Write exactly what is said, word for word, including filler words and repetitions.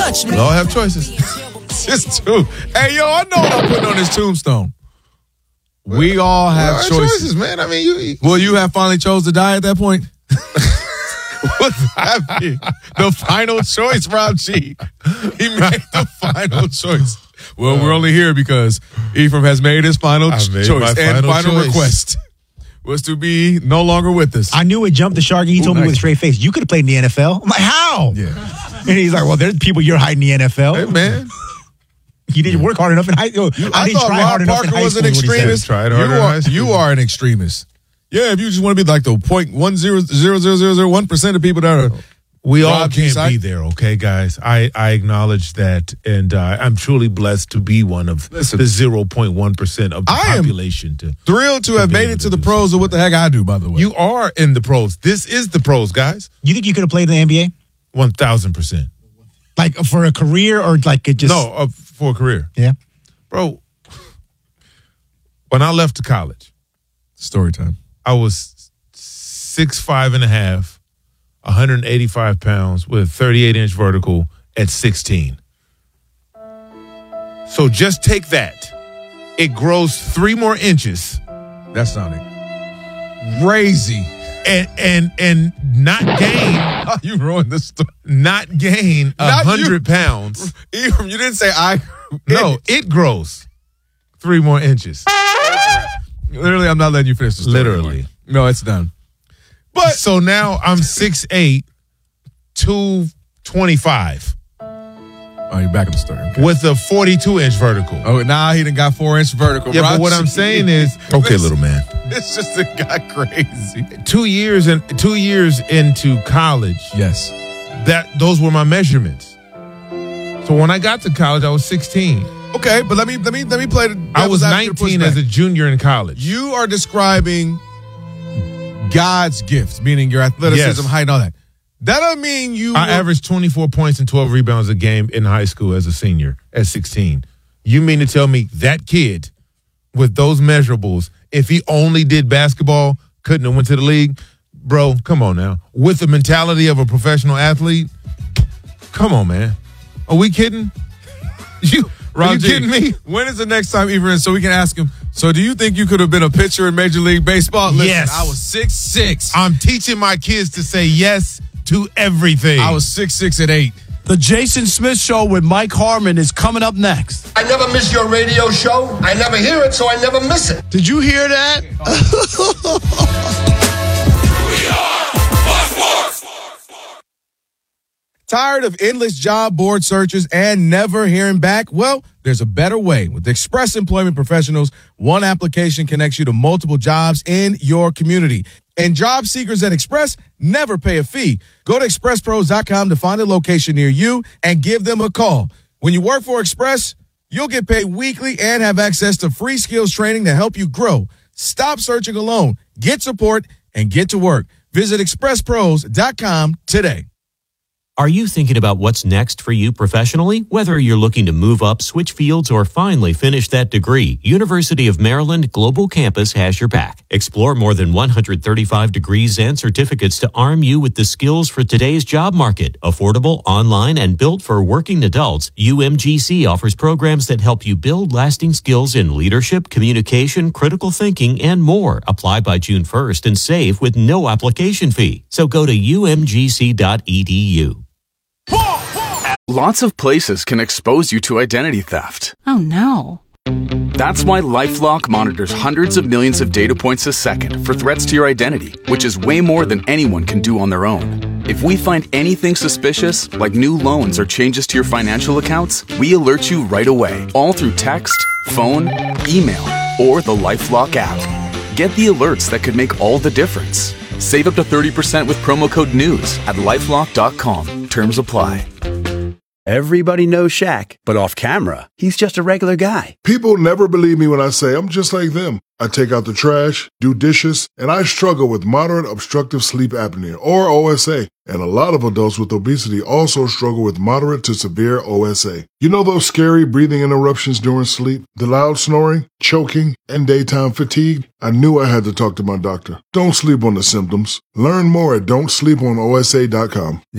touch me. We all have choices. It's two. Hey, yo, I know what I'm putting on this tombstone. We all have well, choices. choices, man. I mean, you. you Will you have finally chose to die at that point? What's that mean? The final choice, Rob G. He made the final choice. Well, uh, we're only here because Ephraim has made his final ch- made choice and final, final choice. request was to be no longer with us. I knew it jumped the shark, and he Ooh, told nice. me with a straight face, you could have played in the N F L. I'm like, how? Yeah. And he's like, well, there's people you're hiding in the N F L. Hey, man. You didn't work hard enough in high school. I, I didn't thought try Rob hard enough Parker in high was school. an extremist. Tried you, harder in are, high school. you are an extremist. Yeah, if you just want to be like the point one zero zero zero zero zero one percent of people that are. We all Rob can't side. be there, okay, guys? I, I acknowledge that, and uh, I'm truly blessed to be one of Listen, the zero point one percent of the I population. To thrilled to, to have made it to the pros of what the heck I do, by the way. You are in the pros. This is the pros, guys. You think you could have played in the N B A? one thousand percent. Like for a career or like it just. No, uh, for a career. Yeah. Bro, when I left to college. Story time. I was six five and a half. one hundred eighty-five pounds with a thirty-eight inch vertical at sixteen. So just take that. It grows three more inches. That's sounding crazy. And and and not gain. You ruined this story. Not gain a hundred pounds. Ephraim, you didn't say I. No, it grows three more inches. Literally, I'm not letting you finish the story. Literally. Anymore. No, it's done. But so now I'm six eight, two twenty-five. Oh, you're back in the story. Okay. With a forty-two inch vertical. Oh, now he done got four inch vertical. Yeah, Rob, but what I'm saying is, okay, this, little man. It's just it got crazy. Two years and two years into college. Yes, that those were my measurements. So when I got to college, I was sixteen. Okay, but let me let me let me play the. I was nineteen as a junior in college. You are describing God's gift, meaning your athleticism, yes. height, and all that. That doesn't mean you. I were, averaged twenty-four points and twelve rebounds a game in high school as a senior at sixteen. You mean to tell me that kid with those measurables, if he only did basketball, couldn't have went to the league? Bro, come on now. With the mentality of a professional athlete, come on, man. Are we kidding? You, are you kidding me? When is the next time, Ephraim, so we can ask him, so do you think you could have been a pitcher in Major League Baseball? Listen, yes. I was six six. I'm teaching my kids to say yes to everything. I was six six at eight. The Jason Smith Show with Mike Harmon is coming up next. I never miss your radio show. I never hear it, so I never miss it. Did you hear that? We are Fox Sports. Tired of endless job board searches and never hearing back? Well, there's a better way. With Express Employment Professionals, one application connects you to multiple jobs in your community. And job seekers at Express never pay a fee. Go to express pros dot com to find a location near you and give them a call. When you work for Express, you'll get paid weekly and have access to free skills training to help you grow. Stop searching alone. Get support and get to work. Visit express pros dot com today. Are you thinking about what's next for you professionally? Whether you're looking to move up, switch fields, or finally finish that degree, University of Maryland Global Campus has your back. Explore more than one hundred thirty-five degrees and certificates to arm you with the skills for today's job market. Affordable, online, and built for working adults, U M G C offers programs that help you build lasting skills in leadership, communication, critical thinking, and more. Apply by June first and save with no application fee. So go to U M G C dot E D U. Lots of places can expose you to identity theft. Oh, no. That's why LifeLock monitors hundreds of millions of data points a second for threats to your identity, which is way more than anyone can do on their own. If we find anything suspicious, like new loans or changes to your financial accounts, we alert you right away, all through text, phone, email, or the LifeLock app. Get the alerts that could make all the difference. Save up to thirty percent with promo code NEWS at lifelock dot com. Terms apply. Everybody knows Shaq, but off camera, he's just a regular guy. People never believe me when I say I'm just like them. I take out the trash, do dishes, and I struggle with moderate obstructive sleep apnea, or O S A. And a lot of adults with obesity also struggle with moderate to severe O S A. You know those scary breathing interruptions during sleep, the loud snoring, choking, and daytime fatigue? I knew I had to talk to my doctor. Don't sleep on the symptoms. Learn more at don't sleep on O S A dot com.